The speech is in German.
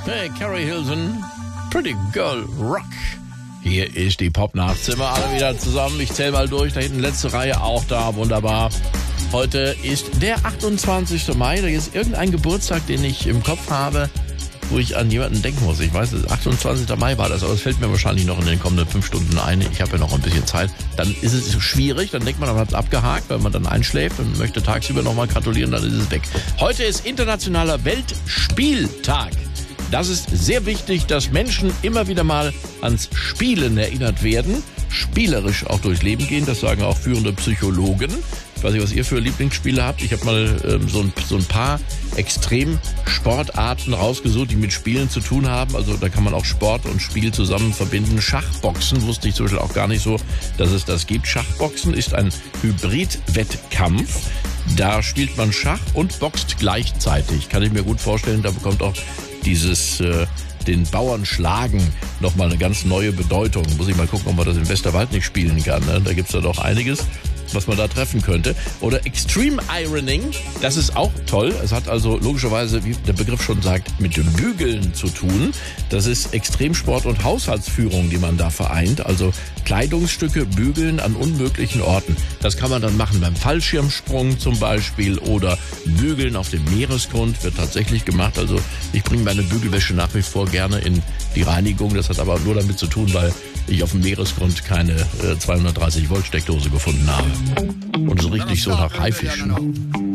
Hey, Carrie Hilton, Pretty Girl Rock. Hier ist die Popnacht. Sind wir alle wieder zusammen. Ich zähle mal durch. Da hinten letzte Reihe auch da. Wunderbar. Heute ist der 28. Mai. Da ist irgendein Geburtstag, den ich im Kopf habe, wo ich an jemanden denken muss. Ich weiß, 28. Mai war das, aber es fällt mir wahrscheinlich noch in den kommenden 5 Stunden ein. Ich habe ja noch ein bisschen Zeit. Dann ist es schwierig, dann denkt man, man hat es abgehakt, weil man dann einschläft und möchte tagsüber nochmal gratulieren, dann ist es weg. Heute ist Internationaler Weltspieltag. Das ist sehr wichtig, dass Menschen immer wieder mal ans Spielen erinnert werden, spielerisch auch durchs Leben gehen, das sagen auch führende Psychologen. Ich weiß nicht, was ihr für Lieblingsspiele habt. Ich habe mal so ein paar Extremsportarten rausgesucht, die mit Spielen zu tun haben. Also da kann man auch Sport und Spiel zusammen verbinden. Schachboxen wusste ich zum Beispiel auch gar nicht so, dass es das gibt. Schachboxen ist ein Hybrid-Wettkampf. Da spielt man Schach und boxt gleichzeitig. Kann ich mir gut vorstellen, da bekommt auch dieses den Bauern schlagen nochmal eine ganz neue Bedeutung. Muss ich mal gucken, ob man das im Westerwald nicht spielen kann. Ne? Da gibt's ja doch einiges, was man da treffen könnte. Oder Extreme Ironing, das ist auch toll. Es hat also logischerweise, wie der Begriff schon sagt, mit dem Bügeln zu tun. Das ist Extremsport und Haushaltsführung, die man da vereint. Also Kleidungsstücke bügeln an unmöglichen Orten. Das kann man dann machen beim Fallschirmsprung zum Beispiel oder bügeln auf dem Meeresgrund, wird tatsächlich gemacht. Also ich bringe meine Bügelwäsche nach wie vor gerne in die Reinigung. Das hat aber nur damit zu tun, weil ich auf dem Meeresgrund keine 230 Volt Steckdose gefunden habe. Und so richtig so nach Haifischen.